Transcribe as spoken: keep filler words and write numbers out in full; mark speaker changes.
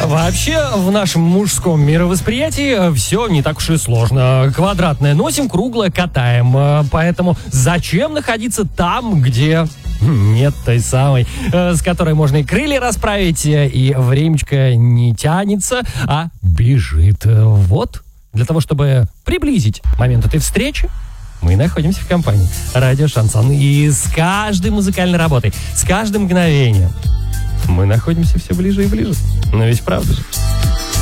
Speaker 1: Вообще, в нашем мужском мировосприятии все не так уж и сложно. Квадратное носим, круглое катаем. Поэтому зачем находиться там, где нет той самой, с которой можно и крылья расправить, и времечко не тянется, а бежит. Вот, для того, чтобы приблизить момент этой встречи, мы находимся в компании Радио Шансон. И с каждой музыкальной работой, с каждым мгновением мы находимся все ближе и ближе. Но ведь правда же?